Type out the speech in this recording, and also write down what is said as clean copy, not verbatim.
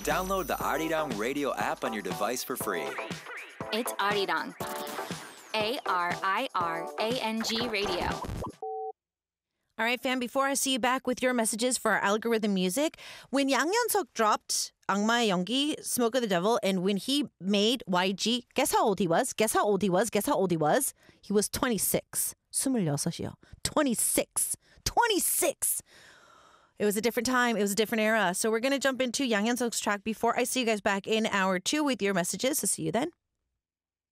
Download the Arirang radio app on your device for free. It's Arirang. ARIRANG Radio. All right, fam, before I see you back with your messages for our algorithm music, when Yang Yeon-seok dropped 악마의 연기, Smoke of the Devil, and when he made YG, guess how old he was? Guess how old he was? Guess how old he was? He was 26. 26이요. 26. 26. It was a different time. It was a different era. So we're going to jump into Yang Yeon-seok's track before I see you guys back in hour 2 with your messages. So see you then.